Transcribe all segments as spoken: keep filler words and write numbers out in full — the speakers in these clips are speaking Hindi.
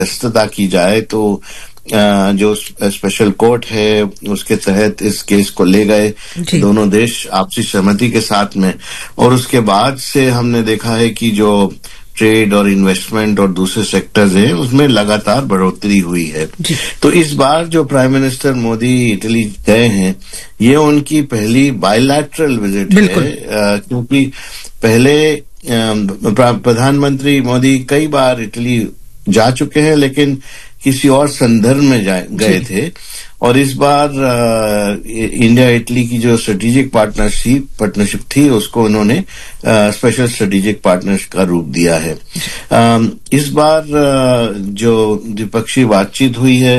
मध्यस्थता की जाए तो जो स्पेशल कोर्ट है उसके तहत इस केस को ले गए दोनों देश आपसी सहमति के साथ में, और उसके बाद से हमने देखा है कि जो ट्रेड और इन्वेस्टमेंट और दूसरे सेक्टर्स हैं उसमें लगातार बढ़ोतरी हुई है। तो इस बार जो प्राइम मिनिस्टर मोदी इटली गए हैं ये उनकी पहली बायलैटरल विजिट है, क्योंकि पहले प्रधानमंत्री मोदी कई बार इटली जा चुके हैं लेकिन किसी और संदर्भ में गए थे, और इस बार आ, इंडिया इटली की जो स्ट्रेटेजिक पार्टनरशिप पार्टनरशिप थी उसको उन्होंने स्पेशल स्ट्रेटेजिक पार्टनरशिप का रूप दिया है। आ, इस बार आ, जो द्विपक्षीय बातचीत हुई है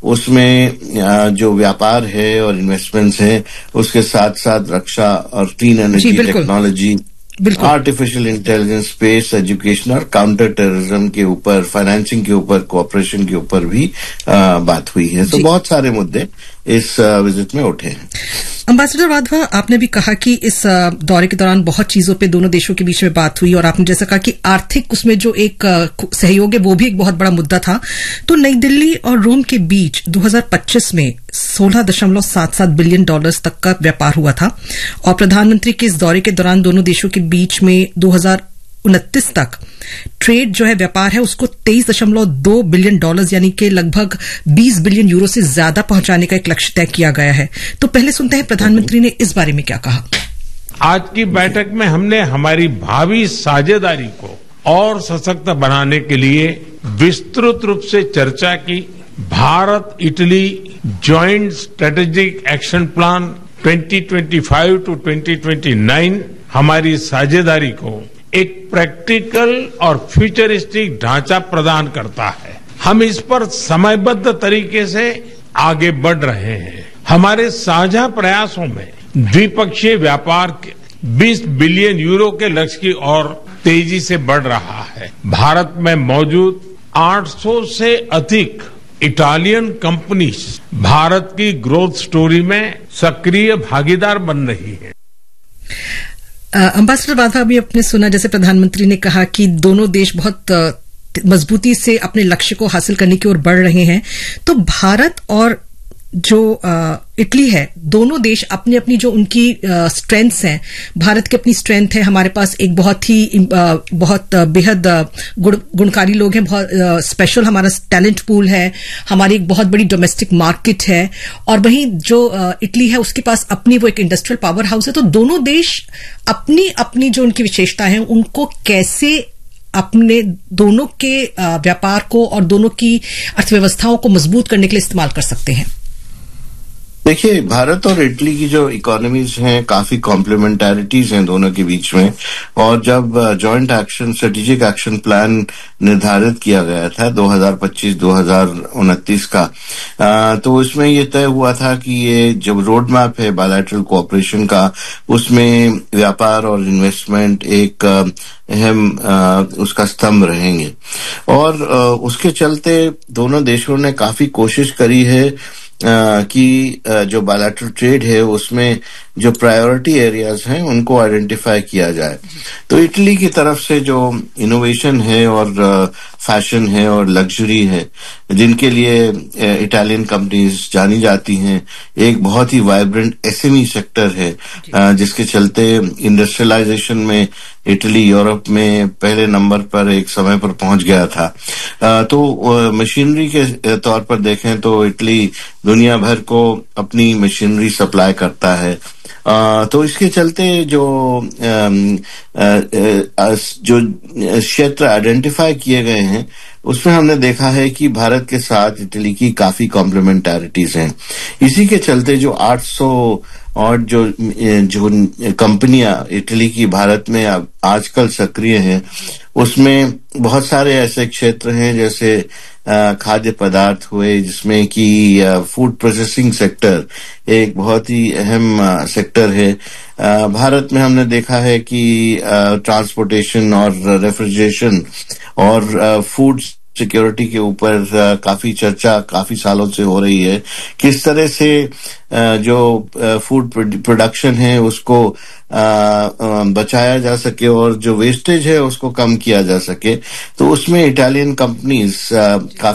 उसमें आ, जो व्यापार है और इन्वेस्टमेंट्स हैं उसके साथ साथ रक्षा और clean energy technology, artificial intelligence, space, education और काउंटर टेररिज्म के ऊपर, फाइनेंसिंग के ऊपर, कोऑपरेशन के ऊपर भी आ, बात हुई है। तो बहुत सारे मुद्दे इस विजिट में उठे हैं। अम्बासडर वाधवा, आपने भी कहा कि इस दौरे के दौरान बहुत चीजों पे दोनों देशों के बीच में बात हुई, और आपने जैसा कहा कि आर्थिक उसमें जो एक सहयोग है वो भी एक बहुत बड़ा मुद्दा था। तो नई दिल्ली और रोम के बीच दो हज़ार पच्चीस में सोलह दशमलव सात सात बिलियन डॉलर्स तक का व्यापार हुआ था, और प्रधानमंत्री के इस दौरे के दौरान दोनों देशों के बीच में दो हज़ार उनतीस तक ट्रेड जो है व्यापार है उसको तेईस दशमलव दो बिलियन डॉलर्स यानी कि लगभग बीस बिलियन यूरो से ज्यादा पहुंचाने का एक लक्ष्य तय किया गया है। तो पहले सुनते हैं प्रधानमंत्री ने इस बारे में क्या कहा। आज की बैठक में हमने हमारी भावी साझेदारी को और सशक्त बनाने के लिए विस्तृत रूप से चर्चा की। Bharat Italy joint strategic action plan twenty twenty five to twenty twenty nine हमारी साझेदारी को एक प्रैक्टिकल और फ्यूचरिस्टिक ढांचा प्रदान करता है। हम इस पर समयबद्ध तरीके से आगे बढ़ रहे हैं। हमारे साझा प्रयासों में द्विपक्षीय व्यापार के बीस बिलियन यूरो के लक्ष्य की ओर तेजी से बढ़ रहा है। भारत में मौजूद आठ सौ से अधिक इटालियन कंपनीज भारत की ग्रोथ स्टोरी में सक्रिय भागीदार बन रही है। अम्बासडर वाधवा, अभी आपने सुना जैसे प्रधानमंत्री ने कहा कि दोनों देश बहुत मजबूती से अपने लक्ष्य को हासिल करने की ओर बढ़ रहे हैं। तो भारत और जो इटली है, दोनों देश अपनी अपनी जो उनकी स्ट्रेंथ्स हैं, भारत की अपनी स्ट्रेंथ है, हमारे पास एक बहुत ही आ, बहुत बेहद गुण, गुणकारी लोग हैं, बहुत स्पेशल हमारा टैलेंट पूल है, हमारी एक बहुत बड़ी डोमेस्टिक मार्केट है, और वहीं जो आ, इटली है उसके पास अपनी वो एक इंडस्ट्रियल पावर हाउस है। तो दोनों देश अपनी अपनी जो उनकी विशेषता है उनको कैसे अपने दोनों के व्यापार को और दोनों की अर्थव्यवस्थाओं को मजबूत करने के लिए इस्तेमाल कर सकते हैं। देखिए, भारत और इटली की जो इकोनॉमीज हैं काफी कॉम्प्लीमेंटैरिटीज हैं दोनों के बीच में, और जब joint action strategic action plan निर्धारित किया गया था दो हज़ार पच्चीस दो हज़ार उनतीस का, आ, तो उसमें ये तय हुआ था कि ये जब रोड मैप है बायलैटरल कोऑपरेशन का उसमें व्यापार और इन्वेस्टमेंट एक अहम उसका स्तंभ रहेंगे, और आ, उसके चलते दोनों देशों ने काफी कोशिश करी है Uh, कि uh, जो बायलैटरल ट्रेड है उसमें जो प्रायोरिटी एरियाज हैं उनको आइडेंटिफाई किया जाए। तो इटली की तरफ से जो इनोवेशन है और फैशन uh, है और लग्जरी है जिनके लिए uh, इटालियन कंपनीज जानी जाती हैं, एक बहुत ही वाइब्रेंट एसएमई सेक्टर है uh, जिसके चलते इंडस्ट्रियलाइजेशन में इटली यूरोप में पहले नंबर पर एक समय पर पहुंच गया था। आ, तो आ, मशीनरी के तौर पर देखें तो इटली दुनिया भर को अपनी मशीनरी सप्लाई करता है। आ, तो इसके चलते जो आ, आ, आ, जो क्षेत्र आइडेंटिफाई किए गए हैं उसमें हमने देखा है कि भारत के साथ इटली की काफी कॉम्प्लीमेंटैरिटीज हैं। इसी के चलते जो आठ सौ और जो जो कंपनियां इटली की भारत में आजकल सक्रिय हैं उसमें बहुत सारे ऐसे क्षेत्र हैं जैसे खाद्य पदार्थ हुए, जिसमें कि फूड प्रोसेसिंग सेक्टर एक बहुत ही अहम सेक्टर है। भारत में हमने देखा है कि ट्रांसपोर्टेशन और रेफ्रिजरेशन और फूड सिक्योरिटी के ऊपर काफी चर्चा काफी सालों से हो रही है। किस तरह से जो फूड प्रोडक्शन है उसको बचाया जा सके और जो वेस्टेज है उसको कम किया जा सके, तो उसमें इटालियन कंपनीज